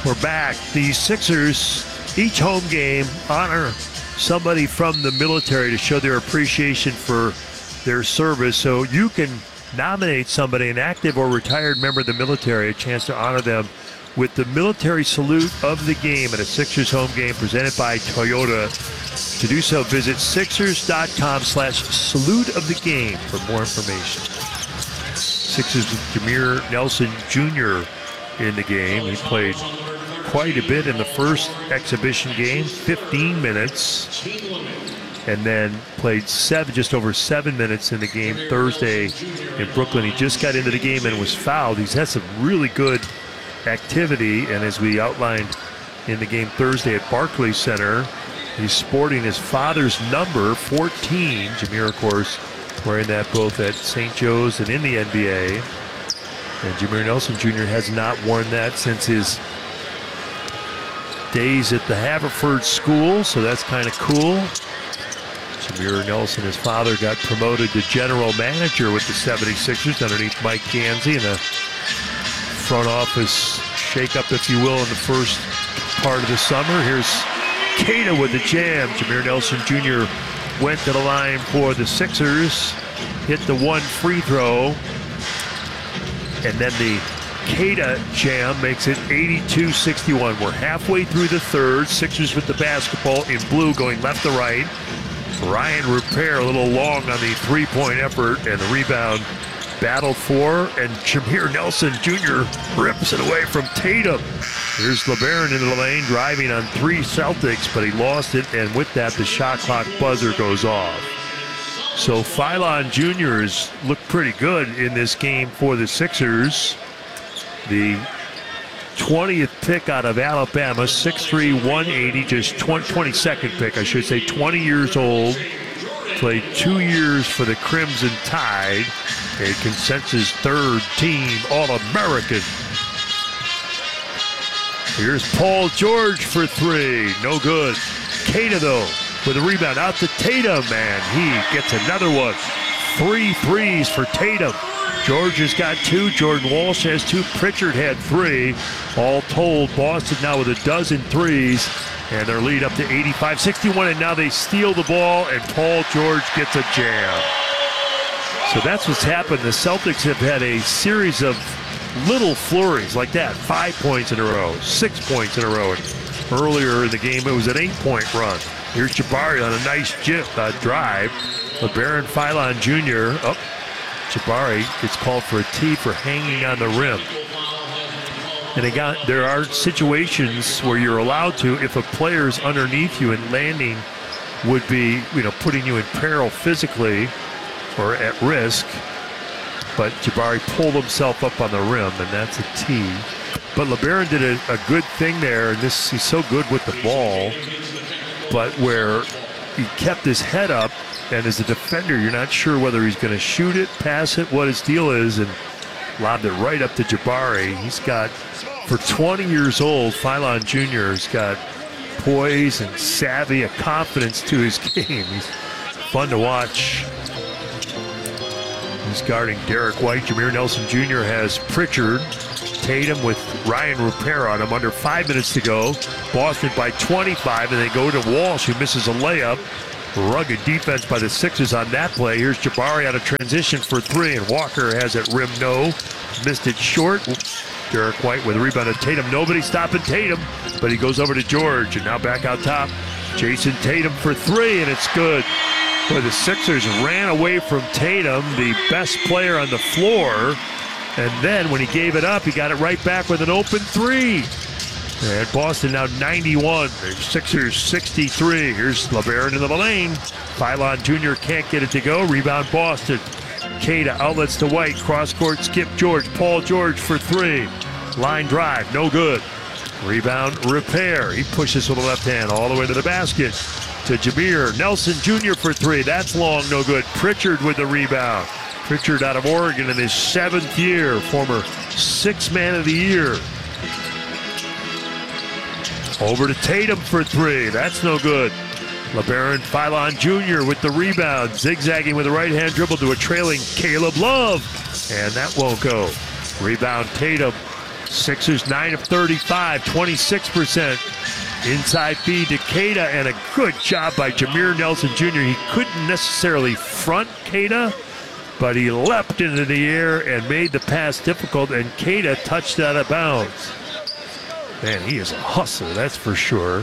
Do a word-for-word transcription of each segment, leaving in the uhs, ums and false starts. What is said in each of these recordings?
We're back. The Sixers, each home game, honor somebody from the military to show their appreciation for their service. So you can nominate somebody, an active or retired member of the military, a chance to honor them with the military salute of the game at a Sixers home game presented by Toyota. To do so, visit Sixers.com slash salute of the game for more information. Sixers with Jameer Nelson Junior in the game. He played quite a bit in the first exhibition game, fifteen minutes, and then played seven, just over seven minutes in the game Thursday in Brooklyn. He just got into the game and was fouled. He's had some really good activity, and as we outlined in the game Thursday at Barclays Center, he's sporting his father's number, fourteen. Jameer, of course, wearing that both at Saint Joe's and in the N B A. And Jameer Nelson Junior has not worn that since his days at the Haverford School, so that's kind of cool. Jameer Nelson, his father, got promoted to general manager with the seventy-sixers underneath Mike Gansey, and a front office shakeup, if you will, in the first part of the summer. Here's Keita with the jam. Jameer Nelson Junior went to the line for the Sixers, hit the one free throw, and then the Keita jam makes it eighty-two sixty-one. We're halfway through the third. Sixers with the basketball in blue going left to right. Ryan Rupert a little long on the three-point effort, and the rebound battled for, and Jameer Nelson Junior rips it away from Tatum. Here's LeBaron into the lane, driving on three Celtics, but he lost it, and with that, the shot clock buzzer goes off. So Philon Junior has looked pretty good in this game for the Sixers. The twentieth pick out of Alabama, six three, one eighty, just twenty-second pick, I should say, twenty years old. Played two years for the Crimson Tide, a consensus third team All-American. Here's Paul George for three, no good. Keita, though, with a rebound out to Tatum, and he gets another one. Three threes for Tatum. George has got two, Jordan Walsh has two, Pritchard had three. All told, Boston now with a dozen threes, and their lead up to eighty-five sixty-one, and now they steal the ball, and Paul George gets a jam. So that's what's happened. The Celtics have had a series of little flurries like that, five points in a row, six points in a row. And earlier in the game, it was an eight-point run. Here's Jabari on a nice jip, uh, drive. LeBaron Philon Junior Oh, Jabari gets called for a tee for hanging on the rim. And again, there are situations where you're allowed to, if a player's underneath you and landing would be, you know, putting you in peril physically or at risk. But Jabari pulled himself up on the rim, and that's a tee. But LeBaron did a, a good thing there, and this he's so good with the ball. But where he kept his head up, and as a defender, you're not sure whether he's going to shoot it, pass it, what his deal is, and lobbed it right up to Jabari. He's got, for twenty years old, Philon Junior has got poise and savvy, a confidence to his game. He's fun to watch. He's guarding Derek White. Jameer Nelson Junior has Pritchard. Tatum with Ryan Rupert on him. Under five minutes to go. Boston by twenty-five, and they go to Walsh, who misses a layup. Rugged defense by the Sixers on that play. Here's Jabari out of transition for three, and Walker has it rim no. Missed it short. Derek White with a rebound of Tatum. Nobody stopping Tatum, but he goes over to George, and now back out top. Jason Tatum for three, and it's good. Boy, the Sixers ran away from Tatum, the best player on the floor, and then when he gave it up, he got it right back with an open three. And Boston now ninety-one, Sixers sixty-three. Here's LeBaron into the lane. Philon Junior can't get it to go. Rebound Boston. Keita outlets to White. Cross-court skip George. Paul George for three. Line drive, no good. Rebound Repair. He pushes with the left hand all the way to the basket. To Jameer Nelson Junior for three. That's long, no good. Pritchard with the rebound. Pritchard out of Oregon in his seventh year. Former sixth man of the year. Over to Tatum for three. That's no good. LeBaron Philon Junior with the rebound. Zigzagging with the right-hand dribble to a trailing Caleb Love. And that won't go. Rebound Tatum. Sixers nine of thirty-five, twenty-six percent. Inside feed to Queta, and a good job by Jameer Nelson Junior He couldn't necessarily front Queta, but he leapt into the air and made the pass difficult, and Queta touched out of bounds. Man, he is a hustler, that's for sure.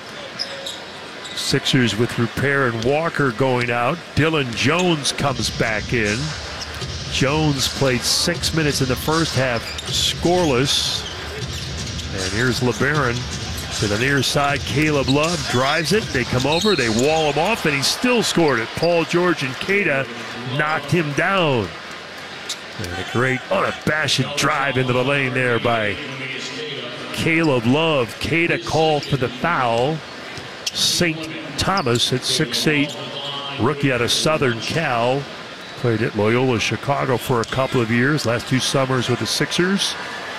Sixers with Rupert and Walker going out. Dylan Jones comes back in. Jones played six minutes in the first half, scoreless. And here's LeBaron to the near side. Caleb Love drives it. They come over, they wall him off, and he still scored it. Paul George and Queta knocked him down. And a great unabashed drive into the lane there by Caleb Love. Queta called for the foul. Saint Thomas at six eight, rookie out of Southern Cal. Played at Loyola Chicago for a couple of years, last two summers with the Sixers.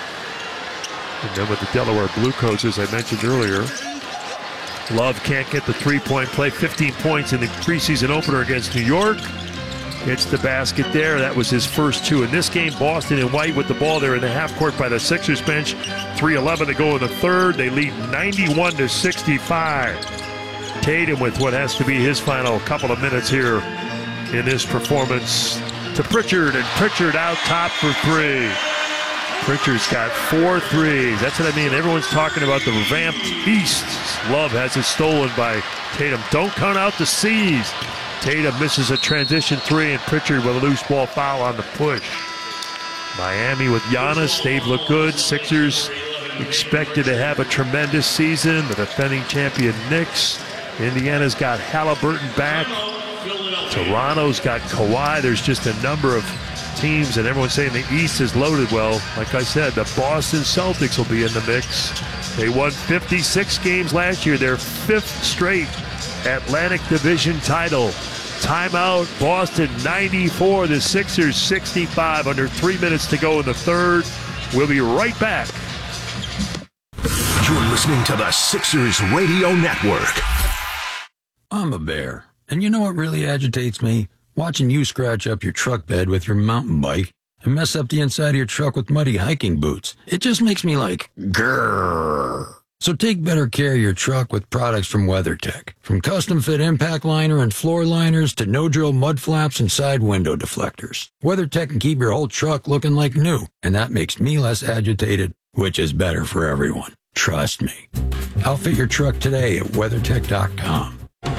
And then with the Delaware Bluecoats, as I mentioned earlier. Love can't get the three-point play. fifteen points in the preseason opener against New York. Hits the basket there. That was his first two in this game. Boston and White with the ball there in the half court by the Sixers bench. three eleven to go in the third. They lead ninety-one to sixty-five. Tatum with what has to be his final couple of minutes here in this performance to Pritchard, and Pritchard out top for three. Pritchard's got four threes. That's what I mean. Everyone's talking about the revamped East. Love has it stolen by Tatum. Don't count out the C's. Tatum misses a transition three, and Pritchard with a loose ball foul on the push. Miami with Giannis. They've looked good. Sixers expected to have a tremendous season. The defending champion Knicks. Indiana's got Halliburton back. Toronto's got Kawhi. There's just a number of teams, and everyone's saying the East is loaded. Well, like I said, the Boston Celtics will be in the mix. They won fifty-six games last year, their fifth straight Atlantic Division title. Timeout, Boston ninety-four, the Sixers sixty-five, under three minutes to go in the third. We'll be right back. You're listening to the Sixers Radio Network. I'm a bear, and you know what really agitates me? Watching you scratch up your truck bed with your mountain bike and mess up the inside of your truck with muddy hiking boots. It just makes me like, grrr. So take better care of your truck with products from WeatherTech. From custom fit impact liner and floor liners to no-drill mud flaps and side window deflectors. WeatherTech can keep your whole truck looking like new, and that makes me less agitated, which is better for everyone. Trust me. Outfit your truck today at WeatherTech dot com.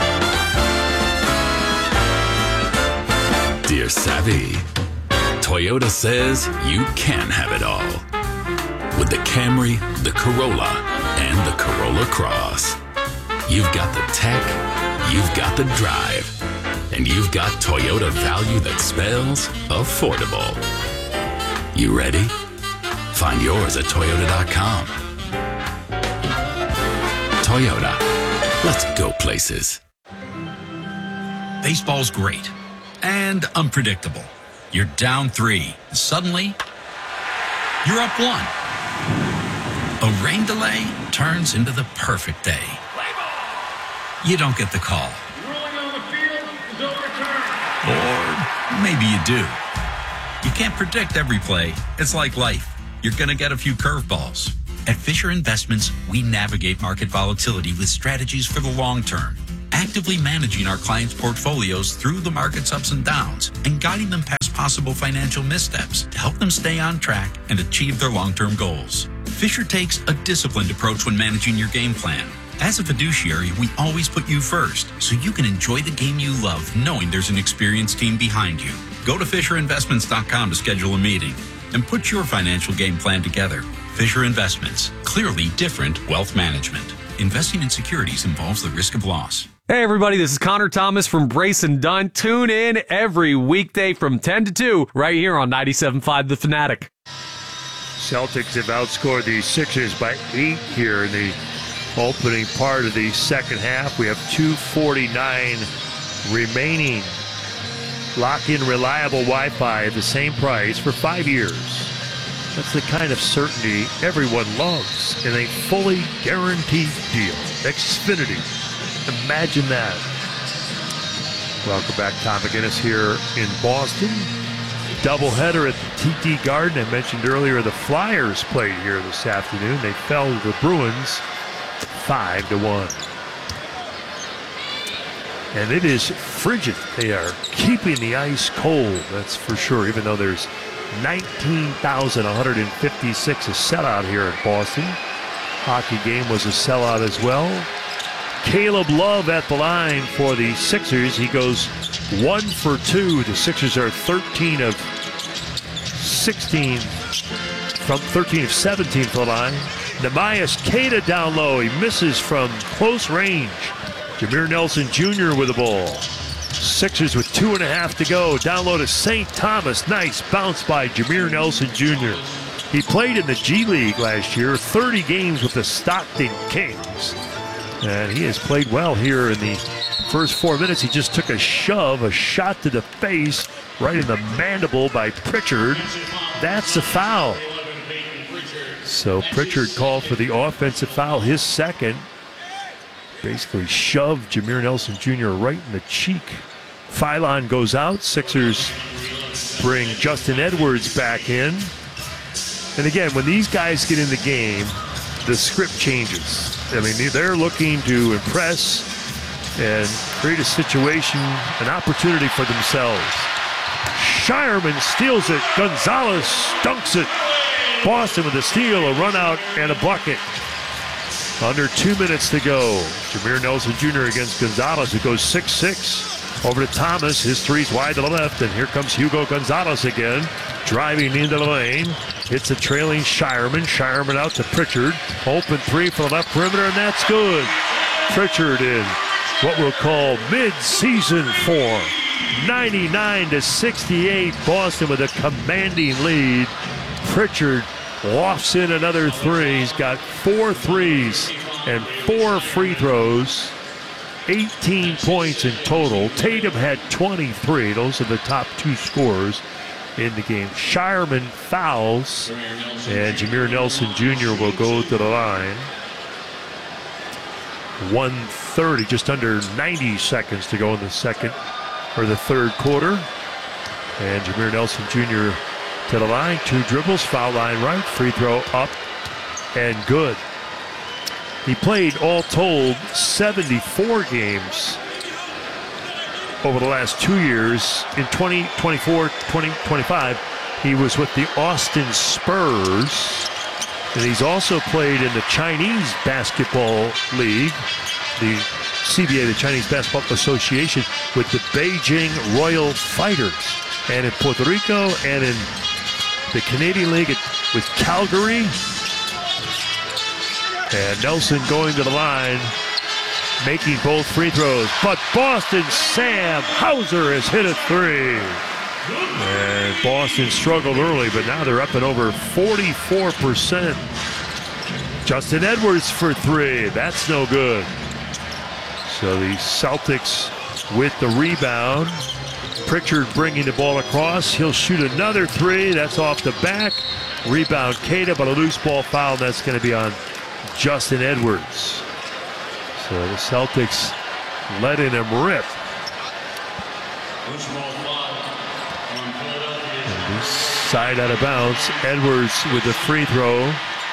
Dear Savvy, Toyota says you can have it all. With the Camry, the Corolla, and the Corolla Cross. You've got the tech, you've got the drive, and you've got Toyota value that spells affordable. You ready? Find yours at Toyota dot com. Toyota, let's go places. Baseball's great and unpredictable. You're down three. Suddenly, you're up one. A rain delay turns into the perfect day. You don't get the call. Or maybe you do. You can't predict every play. It's like life. You're going to get a few curveballs. At Fisher Investments, we navigate market volatility with strategies for the long term, actively managing our clients' portfolios through the market's ups and downs and guiding them past possible financial missteps to help them stay on track and achieve their long-term goals. Fisher takes a disciplined approach when managing your game plan. As a fiduciary, we always put you first, so you can enjoy the game you love knowing there's an experienced team behind you. Go to Fisher Investments dot com to schedule a meeting and put your financial game plan together. Fisher Investments, clearly different wealth management. Investing in securities involves the risk of loss. Hey everybody, this is Connor Thomas from Brace and Dunn. Tune in every weekday from ten to two right here on ninety-seven point five The Fanatic. Celtics have outscored the Sixers by eight here in the opening part of the second half. We have two forty-nine remaining. Lock in reliable Wi-Fi at the same price for five years. That's the kind of certainty everyone loves in a fully guaranteed deal. Xfinity. Imagine that. Welcome back. Tom McGinnis here in Boston. doubleheader at the T D Garden. I mentioned earlier the Flyers played here this afternoon. They fell to the Bruins five to one. And it is frigid. They are keeping the ice cold, that's for sure, even though there's nineteen thousand one hundred fifty-six, a sellout here in Boston. Hockey game was a sellout as well. Caleb Love at the line for the Sixers. He goes one for two. The Sixers are thirteen of sixteen, from thirteen of seventeen for the line. Nemias Queta down low. He misses from close range. Jameer Nelson Junior with the ball. Sixers with two and a half to go. Down low to Saint Thomas. Nice bounce by Jameer Nelson Junior He played in the G League last year, thirty games with the Stockton Kings. And he has played well here in the first four minutes. He just took a shove, a shot to the face, right in the mandible by Pritchard. That's a foul. So Pritchard called for the offensive foul, his second. Basically shoved Jameer Nelson Junior right in the cheek. Phylon goes out. Sixers bring Justin Edwards back in. And again, when these guys get in the game, the script changes. I mean, they're looking to impress and create a situation, an opportunity for themselves. Shireman steals it. Gonzalez dunks it. Boston with a steal, a run out, and a bucket. Under two minutes to go. Jameer Nelson Junior against Gonzalez. It goes six six. Over to Thomas. His three's wide to the left. And here comes Hugo Gonzalez again. Driving into the lane. Hits a trailing Shireman. Shireman out to Pritchard. Open three for the left perimeter, and that's good. Pritchard in what we'll call mid-season form. ninety-nine to sixty-eight. Boston with a commanding lead. Pritchard lofts in another three. He's got four threes and four free throws. eighteen points in total. Tatum had twenty-three. Those are the top two scorers in the game. Shireman fouls, and Jameer Nelson Junior will go to the line. one thirty, just under ninety seconds to go in the second, or the third quarter. And Jameer Nelson Junior to the line, two dribbles, foul line right, free throw up, and good. He played, all told, seventy-four games over the last two years. In twenty twenty-four, twenty twenty-five, he was with the Austin Spurs. And he's also played in the Chinese Basketball League, the C B A, the Chinese Basketball Association, with the Beijing Royal Fighters. And in Puerto Rico and in the Canadian League with Calgary. And Nelson going to the line, making both free throws. But Boston, Sam Hauser has hit a three. And Boston struggled early, but now they're up and over forty-four percent. Justin Edwards for three. That's no good. So the Celtics with the rebound. Pritchard bringing the ball across. He'll shoot another three. That's off the back. Rebound Queta, but a loose ball foul. That's going to be on Justin Edwards. So the Celtics letting him rip. And this side out of bounds. Edwards with the free throw.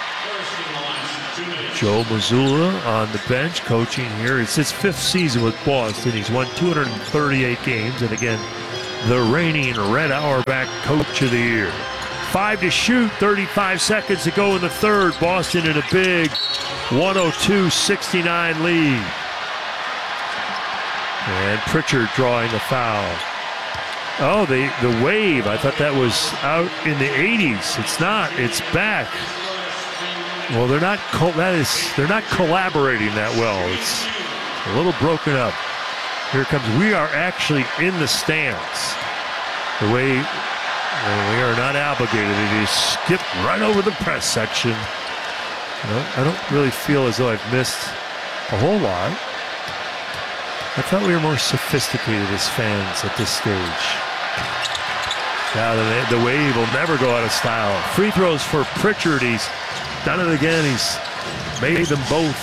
Joe Mazzulla on the bench coaching here. It's his fifth season with Boston. He's won two hundred thirty-eight games. And again, the reigning Red Auerbach Coach of the Year. Five to shoot, thirty-five seconds to go in the third. Boston in a big one oh two sixty-nine lead. And Pritchard drawing the foul. Oh, the, the wave. I thought that was out in the eighties. It's not. It's back. Well, they're not. That is. They're not collaborating that well. It's a little broken up. Here it comes. We are actually in the stands. The way well, we are not obligated. It is skipped right over the press section. I don't, I don't really feel as though I've missed a whole lot. I thought we were more sophisticated as fans at this stage. Now the, the wave will never go out of style. Free throws for Pritchard. He's done it again. He's made them both.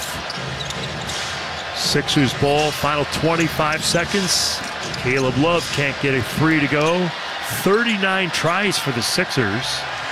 Sixers ball, final twenty-five seconds. Caleb Love can't get a three to go. thirty-nine tries for the Sixers.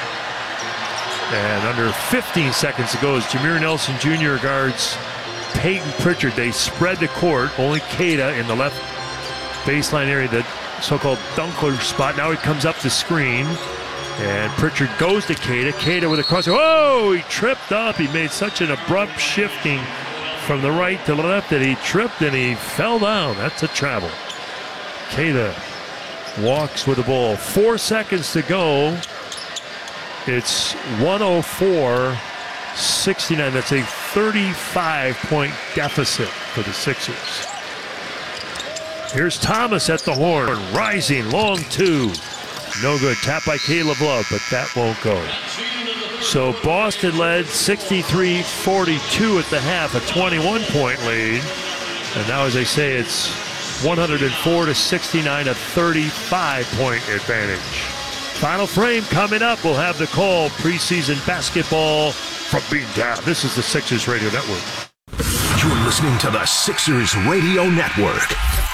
And under fifteen seconds to go as Jameer Nelson Junior guards Peyton Pritchard. They spread the court. Only Queta in the left baseline area, the so-called dunker spot. Now he comes up the screen. And Pritchard goes to Queta. Queta with a cross. Oh, he tripped up. He made such an abrupt shifting from the right to the left that he tripped and he fell down. That's a travel. Queta walks with the ball. Four seconds to go. It's one oh four sixty-nine. That's a thirty-five point deficit for the Sixers. Here's Thomas at the horn. Rising, long two. No good. Tap by Caleb Love, but that won't go. So Boston led sixty-three forty-two at the half, a twenty-one point lead. And now, as I say, it's one oh four to sixty-nine, a thirty-five point advantage. Final frame coming up. We'll have the call. Preseason basketball from Beantown. This is the Sixers Radio Network. You're listening to the Sixers Radio Network.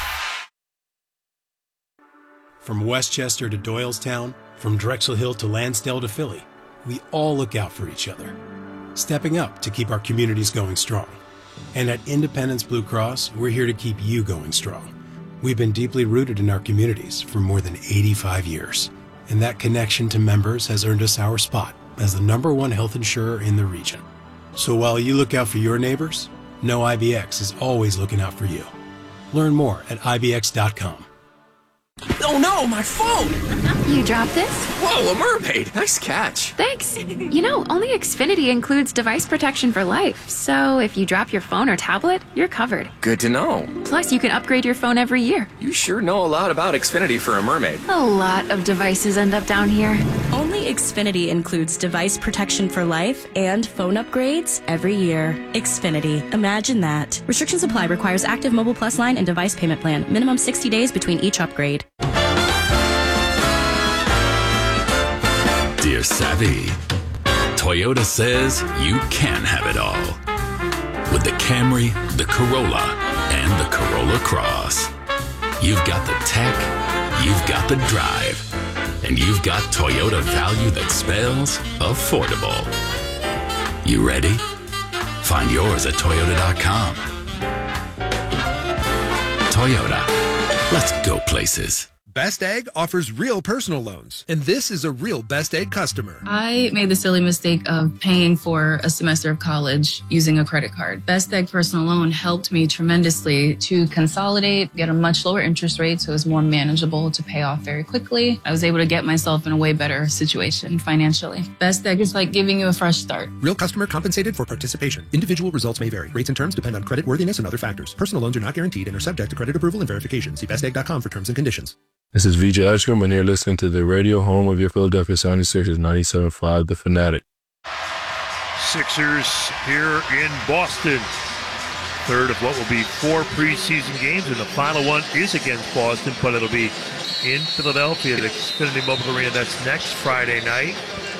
From Westchester to Doylestown, from Drexel Hill to Lansdale to Philly, we all look out for each other, stepping up to keep our communities going strong. And at Independence Blue Cross, we're here to keep you going strong. We've been deeply rooted in our communities for more than eighty-five years, and that connection to members has earned us our spot as the number one health insurer in the region. So while you look out for your neighbors, know I B X is always looking out for you. Learn more at I B X dot com. Oh no, my phone! You dropped this? Whoa, a mermaid! Nice catch. Thanks. You know, only Xfinity includes device protection for life. So if you drop your phone or tablet, you're covered. Good to know. Plus, you can upgrade your phone every year. You sure know a lot about Xfinity for a mermaid. A lot of devices end up down here. Only Xfinity includes device protection for life and phone upgrades every year. Xfinity. Imagine that. Restrictions apply. Requires active Mobile Plus line and device payment plan. Minimum sixty days between each upgrade. Dear Savvy, Toyota says you can have it all. With the Camry, the Corolla, and the Corolla Cross. You've got the tech, you've got the drive, and you've got Toyota value that spells affordable. You ready? Find yours at Toyota dot com. Toyota, let's go places. Best Egg offers real personal loans, and this is a real Best Egg customer. I made the silly mistake of paying for a semester of college using a credit card. Best Egg personal loan helped me tremendously to consolidate, get a much lower interest rate, so it was more manageable to pay off very quickly. I was able to get myself in a way better situation financially. Best Egg is like giving you a fresh start. Real customer compensated for participation. Individual results may vary. Rates and terms depend on credit worthiness and other factors. Personal loans are not guaranteed and are subject to credit approval and verification. See best egg dot com for terms and conditions. This is V J Ice Cream, and you're listening to the radio home of your Philadelphia seventy-sixers, ninety-seven point five The Fanatic. Sixers here in Boston. Third of what will be four preseason games, and the final one is against Boston, but it'll be in Philadelphia at Xfinity Mobile Arena. That's next Friday night.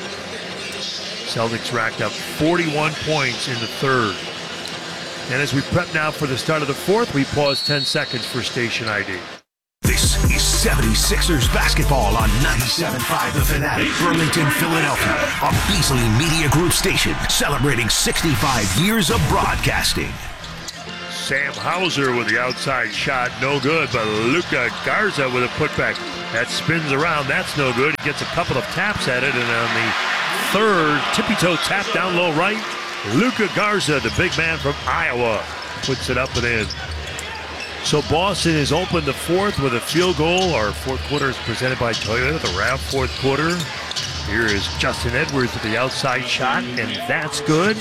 Celtics racked up forty-one points in the third. And as we prep now for the start of the fourth, we pause ten seconds for station I D. This is seventy-sixers basketball on ninety-seven point five The Fanatic, Burlington, Philadelphia, a Beasley Media Group station celebrating sixty-five years of broadcasting. Sam Hauser with the outside shot, no good, but Luka Garza with a putback. That spins around, that's no good. He gets a couple of taps at it, and on the third, tippy-toe tap down low right, Luka Garza, the big man from Iowa, puts it up and in. So Boston has opened the fourth with a field goal. Our fourth quarter is presented by Toyota, the R A V fourth quarter. Here is Justin Edwards with the outside shot, and that's good.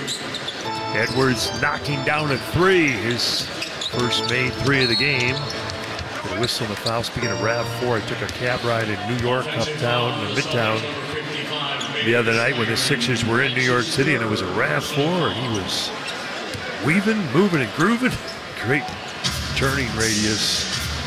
Edwards knocking down a three, his first made three of the game. The whistle and the foul. Speaking of R A V four, I took a cab ride in New York, uptown, and Midtown the other night when the Sixers were in New York City, and it was a R A V four. He was weaving, moving, and grooving. Great turning radius.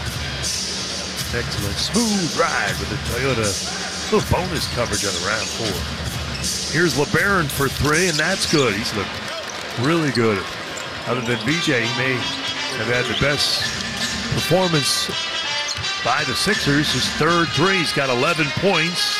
Excellent smooth ride with the Toyota. A little bonus coverage on the R A V four. Here's LeBaron for three, and that's good. He's looked really good. Other than B J, he may have had the best performance by the Sixers. His third three. He's got eleven points.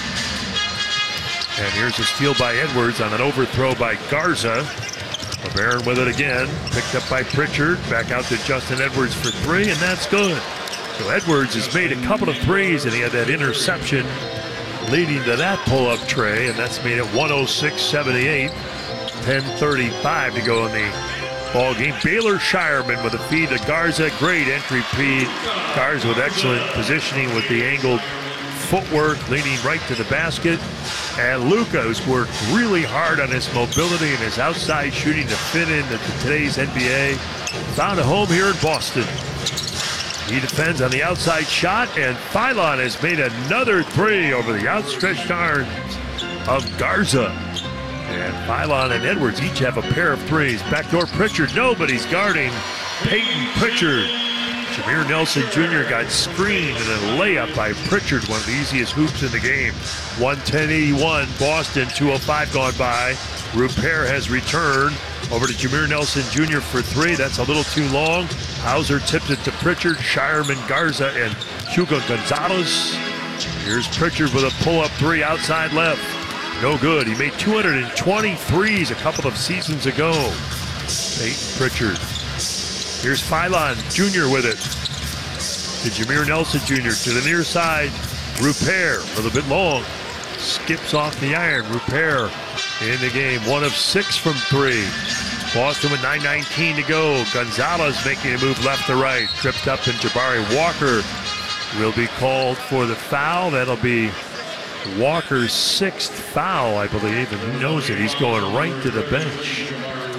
And here's a steal by Edwards on an overthrow by Garza. LeBaron with it again. Picked up by Pritchard. Back out to Justin Edwards for three, and that's good. So Edwards has made a couple of threes, and he had that interception leading to that pull-up tray, and that's made it one oh six seventy-eight. ten thirty-five to go in the ball game. Baylor Shireman with a feed to Garza. Great entry feed. Garza with excellent positioning with the angled footwork, leading right to the basket. And Luka, who's worked really hard on his mobility and his outside shooting to fit into today's N B A, found a home here in Boston. He defends on the outside shot, and Philon has made another three over the outstretched arms of Garza. And Philon and Edwards each have a pair of threes. Backdoor Pritchard, nobody's guarding Peyton Pritchard. Jameer Nelson Junior got screened and a layup by Pritchard, one of the easiest hoops in the game. one ten eighty-one, Boston, two oh five gone by. Rupert has returned over to Jameer Nelson Junior for three. That's a little too long. Hauser tipped it to Pritchard, Shireman, Garza, and Hugo Gonzalez. Here's Pritchard with a pull-up three outside left. No good. He made two hundred twenty threes a couple of seasons ago. Peyton Pritchard. Here's Philon Junior with it. To Jameer Nelson Junior to the near side. Rupert, a little bit long. Skips off the iron. Rupert in the game. One of six from three. Boston with nine nineteen to go. Gonzalez making a move left to right. Tripped up, and Jabari Walker will be called for the foul. That'll be Walker's sixth foul, I believe, and who knows it. He's going right to the bench.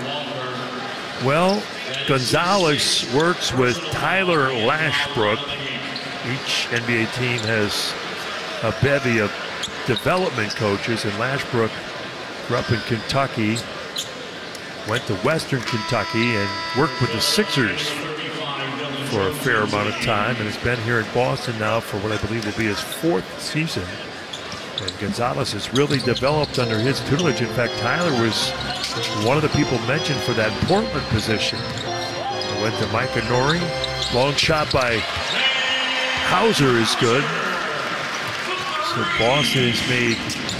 Well, Gonzalez works with Tyler Lashbrook. Each N B A team has a bevy of development coaches, and Lashbrook grew up in Kentucky, went to Western Kentucky, and worked with the Sixers for a fair amount of time, and has been here in Boston now for what I believe will be his fourth season. And Gonzalez has really developed under his tutelage. In fact, Tyler was one of the people mentioned for that Portland position. It went to Micah Nori. Long shot by Hauser is good. So Boston has made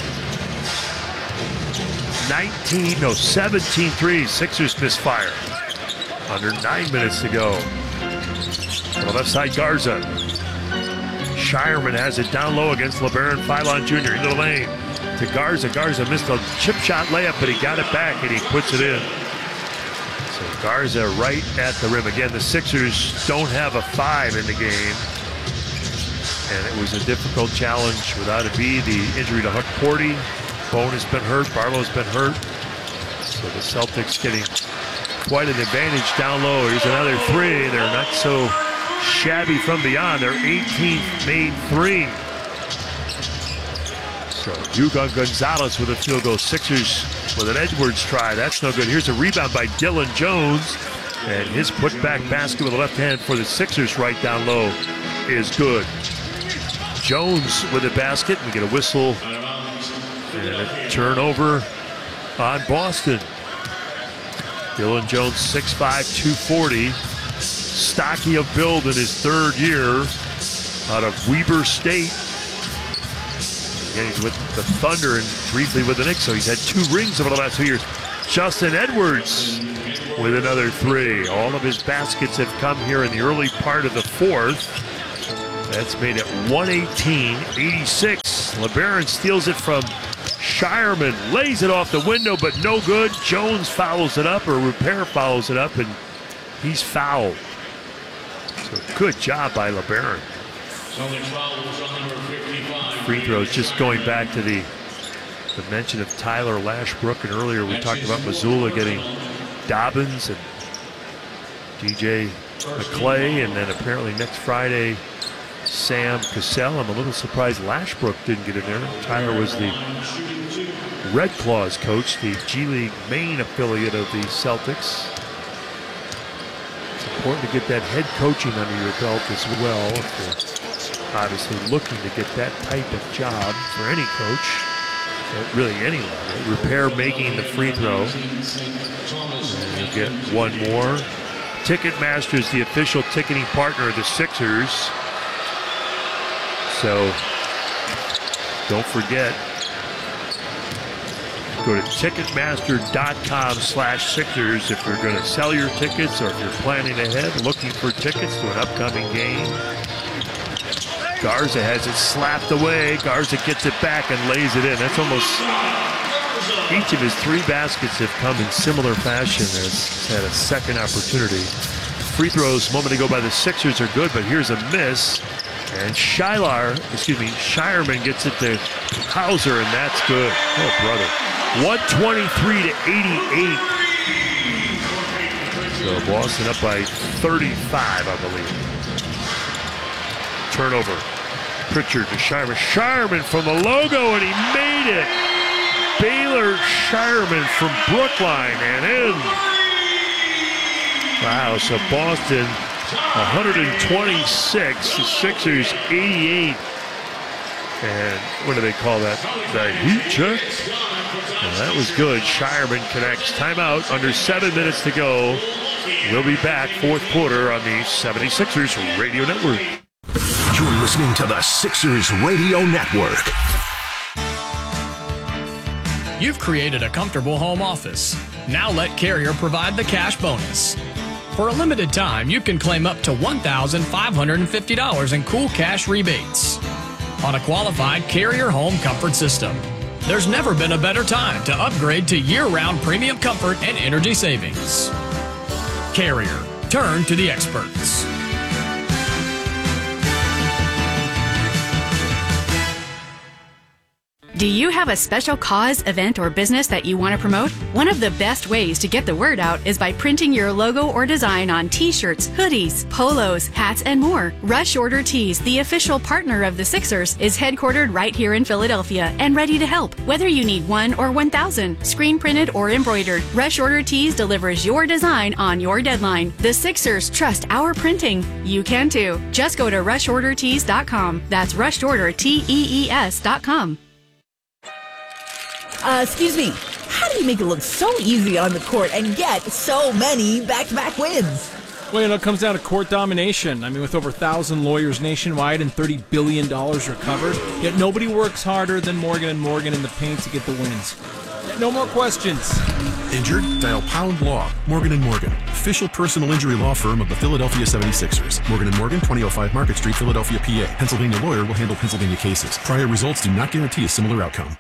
nineteen, no, seventeen threes. Sixers misfire. Under nine minutes to go. On the left side, Garza. Shireman has it down low against LeBaron Philon Junior into the lane to Garza. Garza missed a chip shot layup, but he got it back and he puts it in. So Garza right at the rim. Again, the Sixers don't have a five in the game. And it was a difficult challenge without a B. The injury to Huck Porty. Bone has been hurt. Barlow's been hurt. So the Celtics getting quite an advantage down low. Here's another three. They're not so shabby from beyond. Their eighteenth made three. So Hugo Gonzalez with a field goal. Sixers with an Edwards try. That's no good. Here's a rebound by Dylan Jones. And his putback basket with the left hand for the Sixers right down low is good. Jones with a basket. We get a whistle and a turnover on Boston. Dylan Jones, six five, two forty. Stocky of build in his third year out of Weber State. Again, he's with the Thunder and briefly with the Knicks, so he's had two rings over the last two years. Justin Edwards with another three. All of his baskets have come here in the early part of the fourth. That's made it one eighteen eighty-six. LeBaron steals it from Shireman, lays it off the window, but no good. Jones fouls it up, or Rupert fouls it up, and he's fouled. So good job by LeBaron. Free throws, just going back to the, the mention of Tyler Lashbrook, and earlier we talked about Missoula getting Dobbins and D J McClay, and then apparently next Friday, Sam Cassell. I'm a little surprised Lashbrook didn't get in there. Tyler was the Red Claws coach, the G League Maine affiliate of the Celtics. It's important to get that head coaching under your belt as well. If you're obviously looking to get that type of job for any coach, at really any level. Rupert making the free throw. And you'll get one more. Ticketmaster is the official ticketing partner of the Sixers. So don't forget, go to Ticketmaster.com slash Sixers if you're going to sell your tickets or if you're planning ahead, looking for tickets to an upcoming game. Garza has it slapped away. Garza gets it back and lays it in. That's almost each of his three baskets have come in similar fashion. Has had a second opportunity. Free throws a moment ago by the Sixers are good, but here's a miss. And Shilar, excuse me, Shireman gets it to Hauser, and that's good. Oh, brother. one twenty-three to eighty-eight. So Boston up by thirty-five, I believe. Turnover. Pritchard to Shireman. Shireman from the logo, and he made it. Baylor Shireman from Brookline and in. Wow, so Boston one twenty-six, the Sixers eighty-eight. And what do they call that? The heat check? Well, that was good. Shireman connects. Timeout. Under seven minutes to go. We'll be back fourth quarter on the seventy-sixers Radio Network. You're listening to the Sixers Radio Network. You've created a comfortable home office. Now let Carrier provide the cash bonus. For a limited time, you can claim up to one thousand five hundred fifty dollars in cool cash rebates on a qualified Carrier home comfort system. There's never been a better time to upgrade to year-round premium comfort and energy savings. Carrier, turn to the experts. Do you have a special cause, event, or business that you want to promote? One of the best ways to get the word out is by printing your logo or design on t-shirts, hoodies, polos, hats, and more. Rush Order Tees, the official partner of the Sixers, is headquartered right here in Philadelphia and ready to help. Whether you need one or one thousand, screen printed or embroidered, Rush Order Tees delivers your design on your deadline. The Sixers trust our printing. You can too. Just go to rush order tees dot com. That's rush order tees dot com. Uh, excuse me, how do you make it look so easy on the court and get so many back-to-back wins? Well, you know, it comes down to court domination. I mean, with over one thousand lawyers nationwide and thirty billion dollars recovered, yet nobody works harder than Morgan and Morgan in the paint to get the wins. No more questions. Injured? Dial Pound Law. Morgan and Morgan, official personal injury law firm of the Philadelphia seventy-sixers. Morgan and Morgan, twenty oh five Market Street, Philadelphia, P A. Pennsylvania lawyer will handle Pennsylvania cases. Prior results do not guarantee a similar outcome.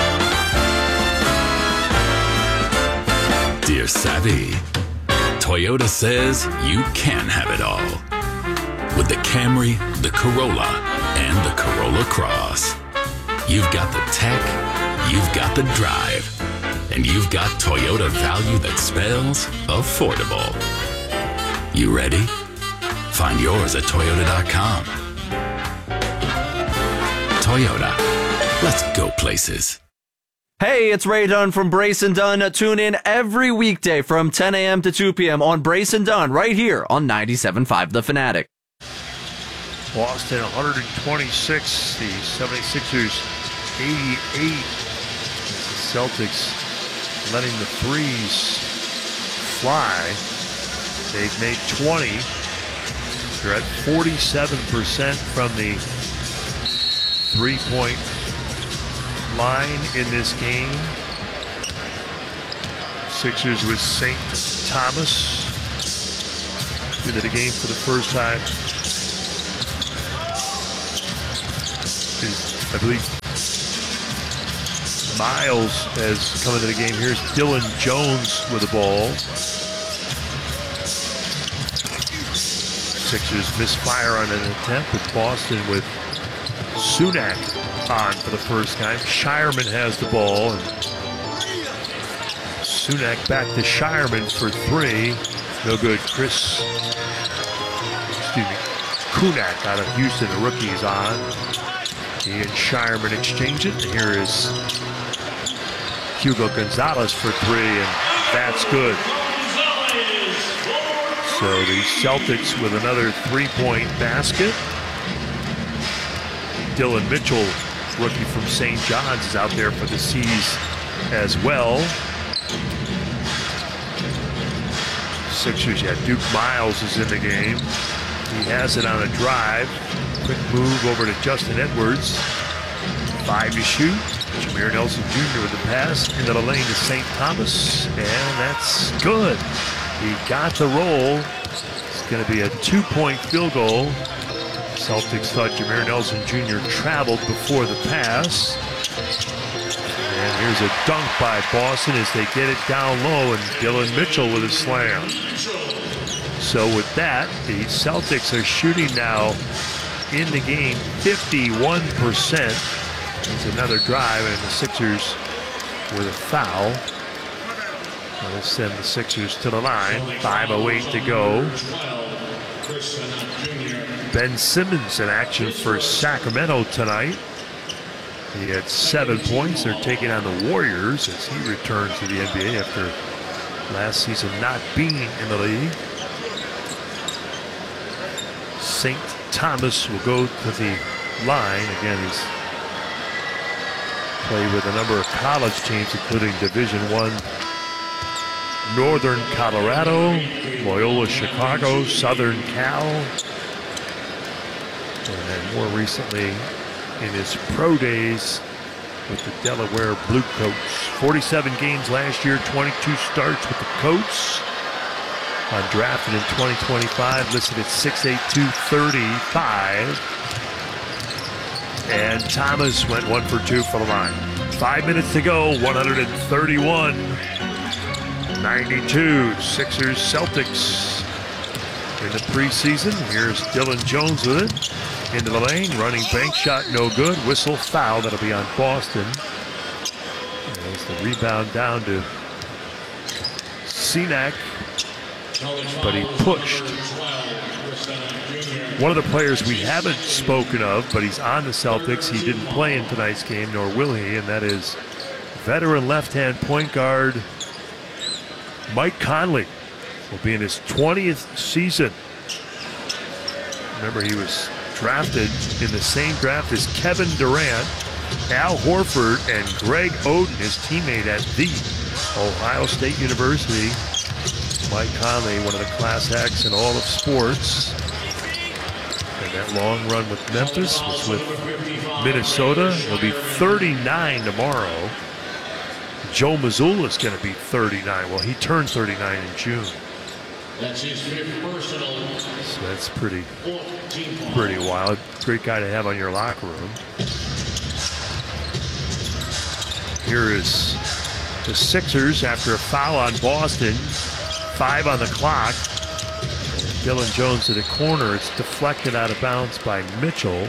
Dear Savvy, Toyota says you can have it all. With the Camry, the Corolla, and the Corolla Cross. You've got the tech, you've got the drive, and you've got Toyota value that spells affordable. You ready? Find yours at Toyota dot com. Toyota, let's go places. Hey, it's Ray Dunn from Brace and Dunn. Tune in every weekday from ten a.m. to two p.m. on Brace and Dunn right here on ninety-seven point five The Fanatic. Boston one twenty-six, the seventy-sixers eighty-eight. The Celtics letting the threes fly. They've made twenty. They're at forty-seven percent from the three-point line in this game. Sixers with Saint Thomas into the game for the first time. I believe Miles has come into the game. Here's Dylan Jones with the ball. Sixers misfire on an attempt with Boston with Sunak on for the first time. Shireman has the ball, and Sunak back to Shireman for three. No good. Chris, excuse me, Kunak out of Houston, the rookie, is on. He and Shireman exchange it. And here is Hugo Gonzalez for three, and that's good. So the Celtics with another three-point basket. Dylan Mitchell, rookie from Saint John's, is out there for the C's as well. Sixers, yeah, Duke Miles is in the game. He has it on a drive. Quick move over to Justin Edwards. Five to shoot. Jameer Nelson Junior with the pass into the lane to Saint Thomas, and that's good. He got the roll. It's going to be a two-point field goal. Celtics thought Jameer Nelson Junior traveled before the pass. And here's a dunk by Boston as they get it down low, and Dylan Mitchell with a slam. So with that, the Celtics are shooting now in the game fifty-one percent. It's another drive, and the Sixers with a foul. That'll send the Sixers to the line. five oh eight to go. Ben Simmons in action for Sacramento tonight. He had seven points. They're taking on the Warriors as he returns to the N B A after last season not being in the league. Saint Thomas will go to the line. Again, he's played with a number of college teams, including Division One, Northern Colorado, Loyola Chicago, Southern Cal, and then more recently in his pro days with the Delaware Blue Coats. forty-seven games last year, twenty-two starts with the Coats. Undrafted in twenty twenty-five, listed at six eight, two thirty-five. And Thomas went one for two for the line. Five minutes to go, one thirty-one ninety-two. Sixers Celtics in the preseason. Here's Dylan Jones with it. Into the lane, running bank shot, no good. Whistle, foul, that'll be on Boston. There's the rebound down to Senac, but he pushed. One of the players we haven't spoken of, but he's on the Celtics. He didn't play in tonight's game, nor will he, and that is veteran left-hand point guard Mike Conley. Will be in his twentieth season. Remember, he was drafted in the same draft as Kevin Durant, Al Horford, and Greg Oden, his teammate at the Ohio State University. Mike Conley, one of the class acts in all of sports. And that long run with Memphis was with Minnesota. He'll be thirty-nine tomorrow. Joe Mazzulla is going to be thirty-nine. Well, he turned thirty-nine in June. That's his fifth personal. So that's pretty, pretty wild. Great guy to have on your locker room. Here is the Sixers after a foul on Boston. Five on the clock. Dylan Jones to the corner. It's deflected out of bounds by Mitchell.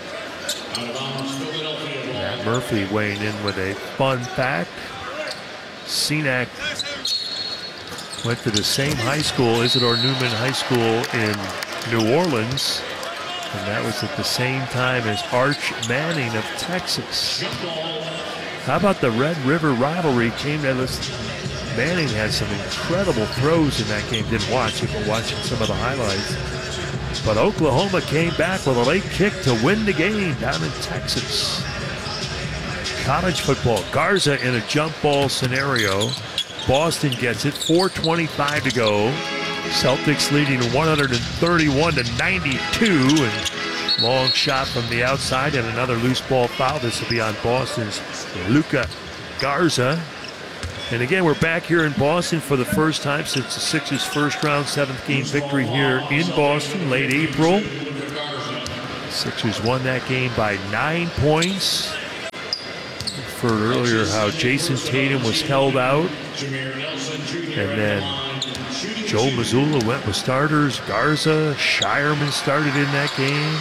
Matt Murphy weighing in with a fun fact. Senac went to the same high school, Isidore Newman High School in New Orleans, and that was at the same time as Arch Manning of Texas. How about the Red River rivalry? Came to this. Manning had some incredible throws in that game. Didn't watch it, but watching some of the highlights. But Oklahoma came back with a late kick to win the game down in Texas. College football, Garza in a jump ball scenario. Boston gets it, four twenty-five to go. Celtics leading one thirty-one to ninety-two, and long shot from the outside and another loose ball foul. This will be on Boston's Luka Garza. And again, we're back here in Boston for the first time since the Sixers' first round, seventh game victory here in Boston, late April. The Sixers won that game by nine points. We heard earlier how Jason Tatum was held out. And then Joe Mazzulla went with starters. Garza, Shireman started in that game.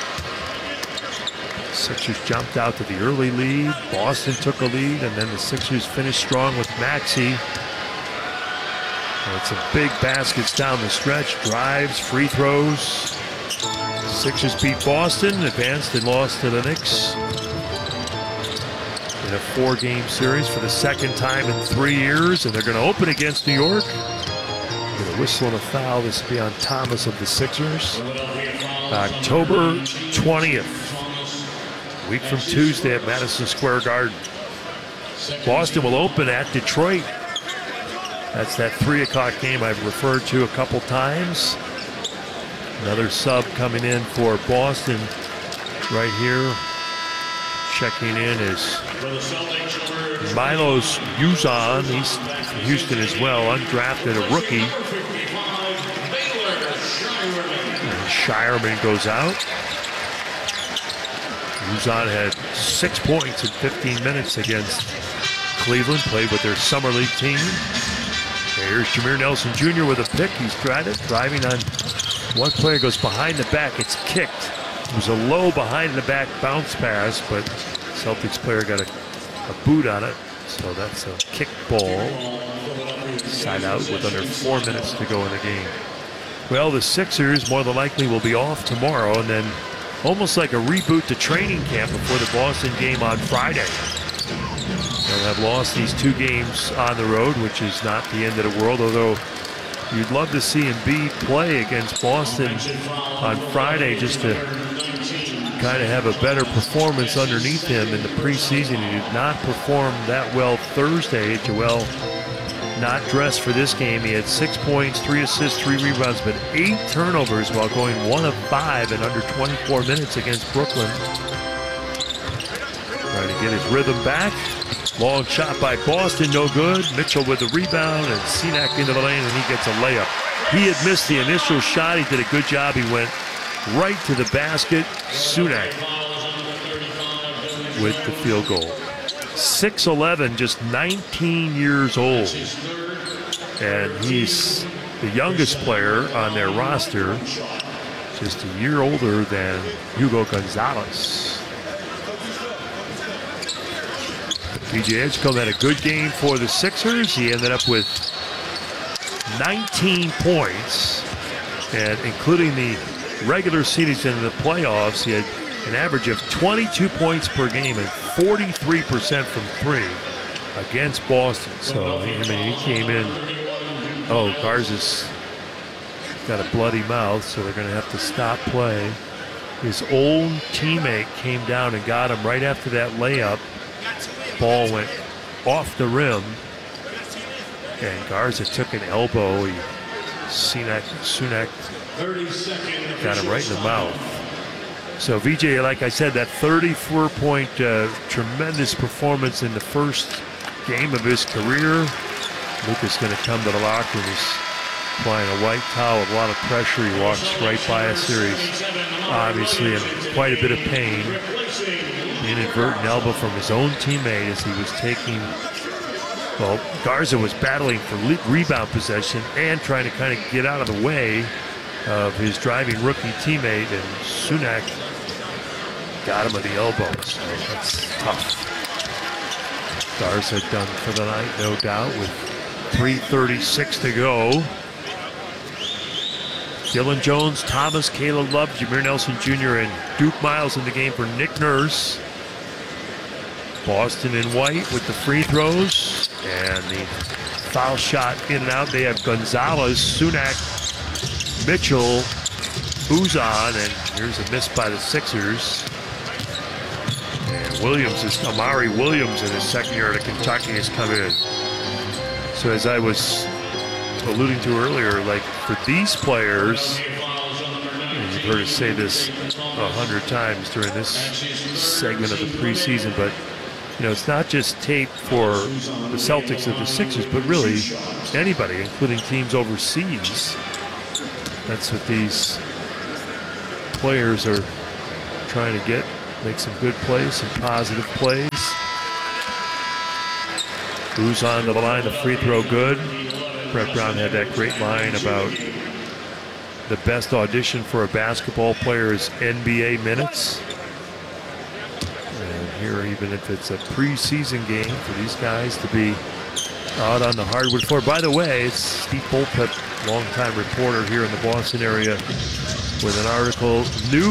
Sixers jumped out to the early lead. Boston took a lead, and then the Sixers finished strong with Maxey. And some big baskets down the stretch, drives, free throws. Sixers beat Boston, advanced and lost to the Knicks in a four-game series for the second time in three years, and they're going to open against New York. With a whistle and a foul, this will be on Thomas of the Sixers. October twentieth. Week from Tuesday at Madison Square Garden. Boston will open at Detroit. That's that three o'clock game I've referred to a couple times. Another sub coming in for Boston right here. Checking in is Milos Uzan. He's from Houston as well, undrafted, a rookie. And Shireman goes out. Uzan had six points in fifteen minutes against Cleveland, played with their summer league team. Here's Jameer Nelson Junior with a pick. He's driving, driving on one player, goes behind the back. It's kicked. It was a low behind the back bounce pass, but Celtics player got a, a boot on it. So that's a kick ball. Side out with under four minutes to go in the game. Well, the Sixers more than likely will be off tomorrow, and then almost like a reboot to training camp before the Boston game on Friday. They'll have lost these two games on the road, which is not the end of the world, although you'd love to see Embiid play against Boston on Friday just to kind of have a better performance underneath him in the preseason. He did not perform that well Thursday. Joel not dressed for this game. He had six points, three assists, three rebounds, but eight turnovers while going one of five in under twenty-four minutes against Brooklyn. Trying to get his rhythm back. Long shot by Boston, no good. Mitchell with the rebound, and Senac into the lane, and he gets a layup. He had missed the initial shot. He did a good job. He went right to the basket. Sunak with the field goal. six eleven, just nineteen years old. And he's the youngest player on their roster, just a year older than Hugo Gonzalez. P J Edgecombe had a good game for the Sixers. He ended up with nineteen points, and including the regular season and the playoffs, he had an average of twenty-two points per game and forty-three percent from three against Boston. So, I mean, he came in. Oh, Garza's got a bloody mouth, so they're going to have to stop play. His own teammate came down and got him right after that layup. Ball went off the rim, and Garza took an elbow. He, Sunak, Sunak got him right in the mouth. So V J, like I said, that thirty-four point uh, tremendous performance in the first game of his career. Luka's going to come to the locker room. He's applying a white towel with a lot of pressure. He walks right by us here. He's obviously in quite a bit of pain. Inadvertent elbow from his own teammate as he was taking, well, Garza was battling for rebound possession and trying to kind of get out of the way of his driving rookie teammate, and Sunak got him at the elbow, so that's tough. Garza done for the night, no doubt, with three thirty-six to go. Dylan Jones, Thomas, Caleb Love, Jameer Nelson Junior, and Duke Miles in the game for Nick Nurse. Boston in white with the free throws and the foul shot in and out. They have Gonzalez, Sunak, Mitchell, Uzan, and here's a miss by the Sixers. And Williams is Amari Williams in his second year at Kentucky has come in. So as I was alluding to earlier, like for these players, and you've heard us say this a hundred times during this segment of the preseason, but you know, it's not just tape for the Celtics or the Sixers, but really anybody, including teams overseas. That's what these players are trying to get, make some good plays, some positive plays. Who's on the line, the free throw good. Brett Brown had that great line about the best audition for a basketball player is N B A minutes. And here, even if it's a preseason game, for these guys to be out on the hardwood floor. By the way, it's Steve Bullpup, longtime reporter here in the Boston area, with an article, new